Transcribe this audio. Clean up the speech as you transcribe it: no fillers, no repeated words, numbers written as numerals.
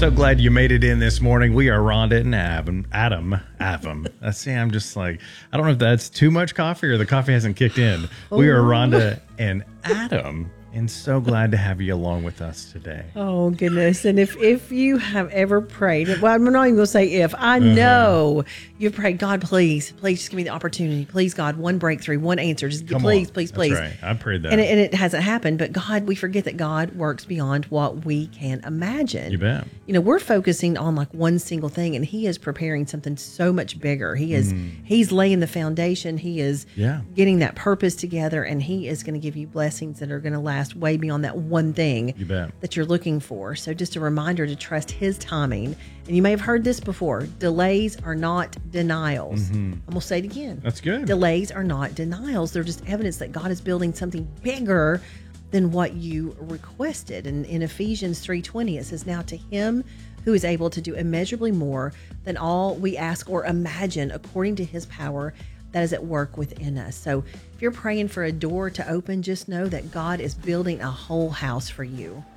so glad you made it in this morning. We are Rhonda and Adam. See, I'm just like, I don't know if that's too much coffee or the coffee hasn't kicked in. We are Rhonda and Adam, and so glad to have you along with us today. Oh, goodness. And if you have ever prayed, well, I'm not even going to say if. I know you've prayed, God, please just give me the opportunity. Please, God, one breakthrough, one answer. Just please. That's right. I prayed that. And it hasn't happened. But God, we forget that God works beyond what we can imagine. You bet. You know, we're focusing on like one single thing, and He is preparing something so much bigger. He's laying the foundation. He is getting that purpose together, and He is going to give you blessings that are going to last way beyond that one thing that you're looking for. So just a reminder to trust His timing. And you may have heard this before. Delays are not denials. I'm going to say it again. That's good. Delays are not denials. They're just evidence that God is building something bigger than what you requested. And in Ephesians 3:20, it says, now to Him who is able to do immeasurably more than all we ask or imagine, according to His power that is at work within us. So if you're praying for a door to open, just know that God is building a whole house for you.